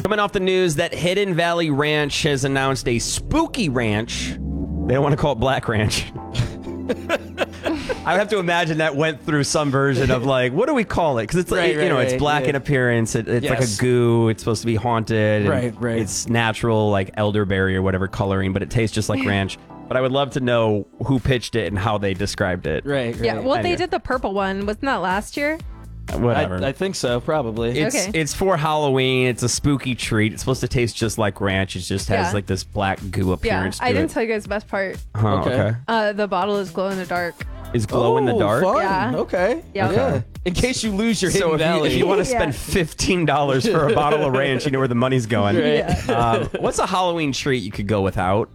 Coming off the news that Hidden Valley Ranch has announced a spooky ranch. They don't want to call it Black Ranch. I have to imagine that went through some version of like, what do we call it? Because it's like, it's black in appearance. It's like a goo. It's supposed to be haunted. Right. It's natural, like elderberry or whatever coloring, but it tastes just like ranch. But I would love to know who pitched it and how they described it. Right. Yeah, well, they did the purple one. Wasn't that last year? Whatever. I think so, probably. It's for Halloween. It's a spooky treat. It's supposed to taste just like ranch. It just has like this black goo appearance to I didn't it. tell you guys the best part. Huh, okay. The bottle is glow in the dark. Is glow in the dark? Fun. Yeah. Okay. Yeah. Yeah. In case you lose your Hidden Valley. If you want to spend $15 for a bottle of ranch, you know where the money's going. Right. What's a Halloween treat you could go without?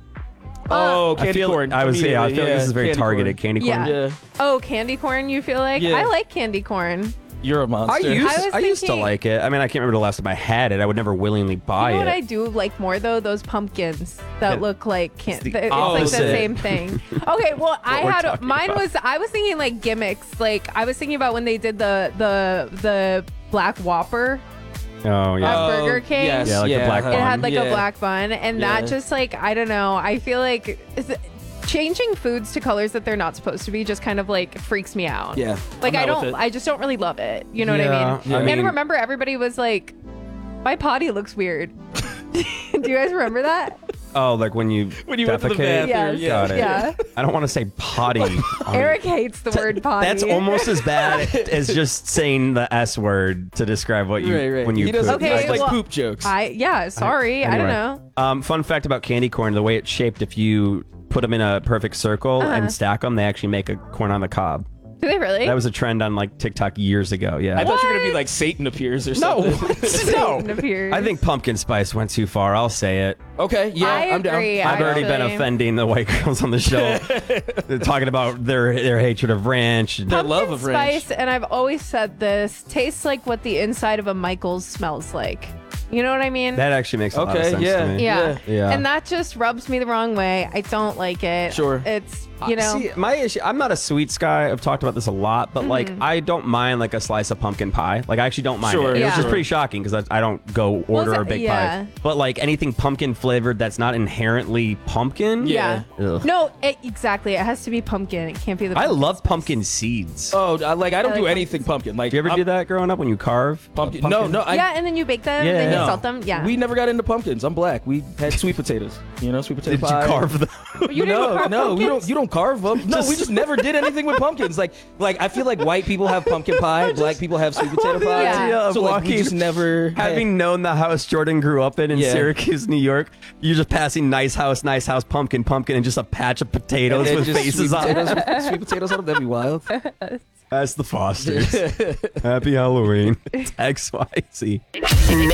Candy corn. I feel like this is very Candy targeted. corn. Candy corn. Yeah. Oh, candy corn, you feel like? Yeah. I like candy corn. You're a monster. I used to like it. I mean, I can't remember the last time I had it. I would never willingly buy You know it. what I do like more though? Those pumpkins that look like the it's like opposite. the same thing. Okay, well I we're had talking mine about. was I was thinking like gimmicks. Like I was thinking about when they did the Black Whopper Oh yeah. at Burger King. Yes, Yeah, like the black It bun. had like a Yeah. black bun, and Yeah. that just like I don't know. I feel like changing foods to colors that they're not supposed to be just kind of like freaks me out. Yeah. Like I'm I not with don't. it. I just don't really love it. You know what Yeah, I mean? I And mean- remember, everybody was like, "My potty looks weird." Do you guys remember that? Oh, like when you When you went to the defecate? bathroom. Yes. Got it. Yeah. I don't want to say potty. Eric hates the word potty. That's almost as bad as just saying the S word to describe what you Right. when you He doesn't poop. Okay, like well, poop jokes. Sorry. I don't Anyway. know. Fun fact about candy corn: the way it's shaped, if you put them in a perfect circle and stack them, they actually make a corn on the cob. Do they really? That was a trend on like TikTok years ago. Yeah. I thought you were gonna be What? like Satan appears or no, something. Satan no. appears. I think pumpkin spice went too far. I'll say it. Okay, yeah, I I'm down. agree. I've already been Actually. offending the white girls on the show. They're talking about their hatred of ranch. Their love Pumpkin of ranch. spice, and I've always said this, tastes like what the inside of a Michael's smells like. You know what I mean? That actually makes a lot of Okay, sense yeah. to me. yeah. Yeah. And that just rubs me the wrong way. I don't like it. Sure. It's, you know. See, my issue, I'm not a sweets guy. I've talked about this a lot, but like, I don't mind like a slice of pumpkin pie. Like, I actually don't mind Sure, it. yeah. Which is pretty shocking because I don't go order a big yeah. pie. But like anything pumpkin flavored that's not inherently pumpkin. yeah. Ugh. No, exactly. It has to be pumpkin. It can't be the I pumpkin love spice. pumpkin seeds. Oh, I don't I like do anything pumpkin. Like, Do you ever do that growing up when you carve? Pumpkin? No. Yeah, and then you bake them, Yeah. and then you No. salt them. Yeah. We never got into pumpkins. I'm black. We had sweet potatoes. You know, sweet potato Did you pie. carve them? You didn't No, carve no, we pumpkins? don't. You don't carve them. No, we just never did anything with pumpkins. Like I feel like white people have pumpkin pie, black people have sweet potato the pie. idea of So like, we walking- just never Having known the house Jordan grew up in Yeah. Syracuse, New York, you're just passing nice house, pumpkin, and just a patch of potatoes and with just faces on it. sweet potatoes on them. That'd be wild. That's the Fosters. Happy Halloween. It's XYZ.